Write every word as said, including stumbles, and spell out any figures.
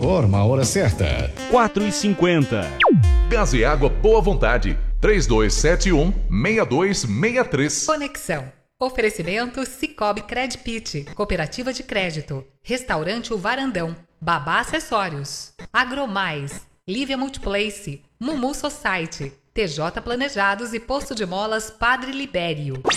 Informa a hora certa. quatro e cinquenta. Gás e água Boa Vontade. três dois sete um, seis dois seis três. Conexão. Oferecimento Cicobi Credpit, Cooperativa de Crédito, Restaurante O Varandão, Babá Acessórios, Agromais, Lívia Multiplace, Mumu Society, T J Planejados e Posto de Molas Padre Libério.